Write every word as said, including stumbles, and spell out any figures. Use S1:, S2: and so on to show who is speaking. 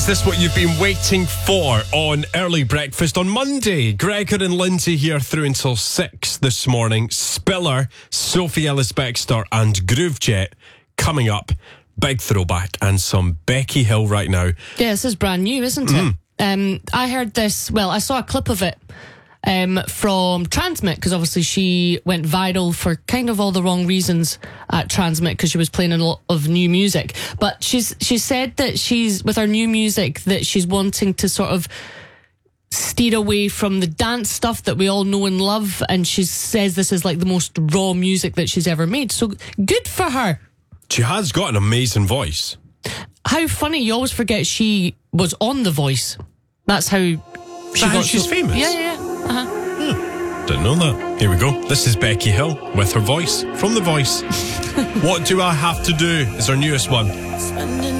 S1: Is this what you've been waiting for on Early Breakfast on Monday? Gregor and Lindsay here through until six this morning. Spiller, Sophie Ellis-Bextor and Groovejet coming up. Big throwback and some Becky Hill right now.
S2: Yeah, this is brand new, isn't
S1: Mm.
S2: it? Um, I heard this, well, I saw a clip of it um, from Transmit, because obviously she went viral for kind of all the wrong reasons at Transmit, because she was playing a lot of new music. But she's she said that she's, with her new music, that she's wanting to sort of steer away from the dance stuff that we all know and love, and she says this is like the most raw music that she's ever made. So good for her.
S1: She has got an amazing voice.
S2: How funny, you always forget she was on The Voice. That's how she
S1: That how
S2: got
S1: she's
S2: so-
S1: famous?
S2: Yeah, yeah, yeah. Uh-huh.
S1: Didn't know that. Here we go. This is Becky Hill with her voice from The Voice. What Do I Have to Do is her newest one.
S3: Spending